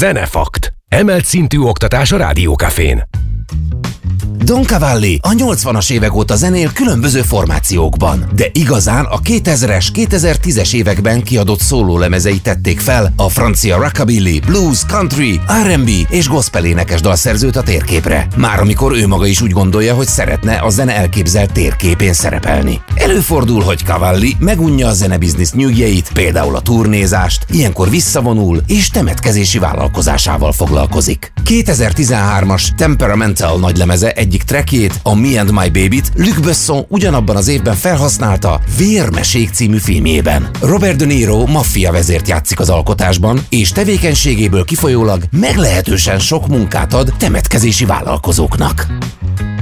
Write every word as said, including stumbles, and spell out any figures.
Zenefakt. Emelt szintű oktatás a Rádió Cafén. Don Cavalli a nyolcvanas évek óta zenél különböző formációkban, de igazán a kétezres, kétezer-tízes években kiadott szólólemezei tették fel a francia rockabilly, blues, country, er and bé és gospel énekes dalszerzőt a térképre. Már amikor ő maga is úgy gondolja, hogy szeretne a zene elképzelt térképén szerepelni. Előfordul, hogy Cavalli megunja a zenebiznisz nyűgjeit, például a turnézást, ilyenkor visszavonul és temetkezési vállalkozásával foglalkozik. kétezer-tizenhármas Temperamental nagylemeze egyik trackjét, a Me and My Baby-t Luc Besson ugyanabban az évben felhasználta Vérmesék című filmjében. Robert De Niro maffia vezért játszik az alkotásban, és tevékenységéből kifolyólag meglehetősen sok munkát ad temetkezési vállalkozóknak.